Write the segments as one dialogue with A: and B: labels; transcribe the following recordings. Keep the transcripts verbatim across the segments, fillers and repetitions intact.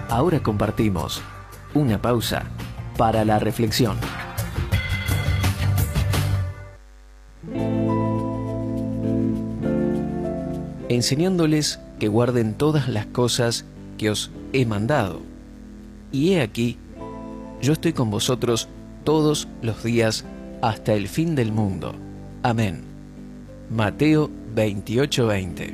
A: Ahora compartimos una pausa para la reflexión. Enseñándoles que guarden todas las cosas que os he mandado. Y he aquí, yo estoy con vosotros todos los días hasta el fin del mundo. Amén. Mateo veintiocho veinte.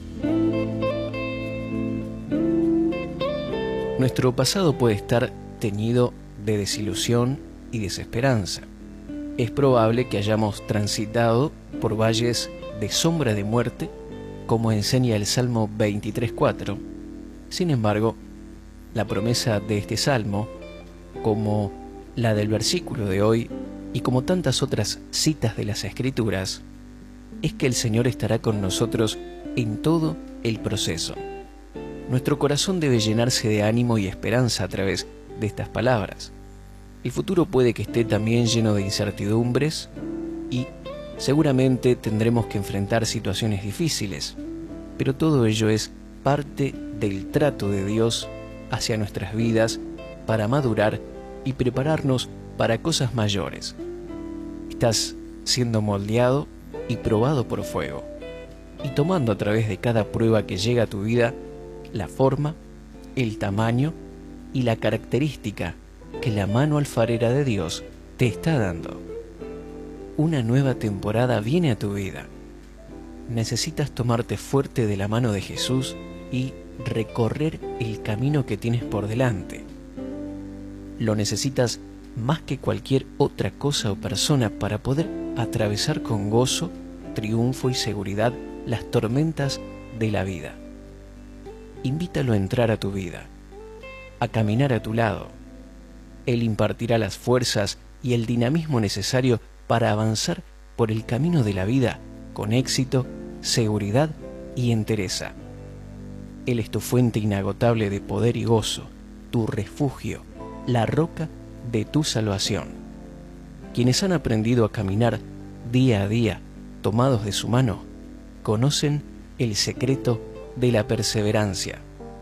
A: Nuestro pasado puede estar teñido de desilusión y desesperanza. Es probable que hayamos transitado por valles de sombra de muerte, como enseña el Salmo veintitrés cuatro. Sin embargo, la promesa de este Salmo, como la del versículo de hoy y como tantas otras citas de las Escrituras, es que el Señor estará con nosotros en todo el proceso. Nuestro corazón debe llenarse de ánimo y esperanza a través de estas palabras. El futuro puede que esté también lleno de incertidumbres y seguramente tendremos que enfrentar situaciones difíciles, pero todo ello es parte del trato de Dios hacia nuestras vidas para madurar y prepararnos para cosas mayores. Estás siendo moldeado y probado por fuego, y tomando a través de cada prueba que llega a tu vida la forma, el tamaño y la característica que la mano alfarera de Dios te está dando. Una nueva temporada viene a tu vida. Necesitas tomarte fuerte de la mano de Jesús y recorrer el camino que tienes por delante. Lo necesitas más que cualquier otra cosa o persona para poder atravesar con gozo, triunfo y seguridad las tormentas de la vida. Invítalo a entrar a tu vida, a caminar a tu lado. Él impartirá las fuerzas y el dinamismo necesario para avanzar por el camino de la vida con éxito, seguridad y entereza. Él es tu fuente inagotable de poder y gozo, tu refugio, la roca de tu salvación. Quienes han aprendido a caminar día a día, tomados de su mano, conocen el secreto de la perseverancia.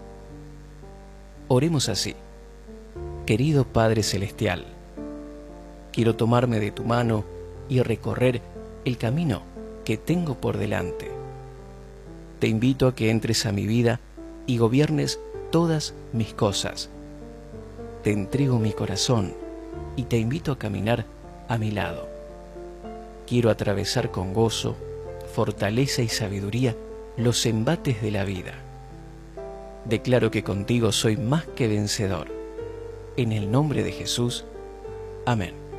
A: Oremos así. Querido Padre Celestial, quiero tomarme de tu mano y recorrer el camino que tengo por delante. Te invito a que entres a mi vida y gobiernes todas mis cosas. Te entrego mi corazón y te invito a caminar a mi lado. Quiero atravesar con gozo, fortaleza y sabiduría los embates de la vida. Declaro que contigo soy más que vencedor. En el nombre de Jesús. Amén.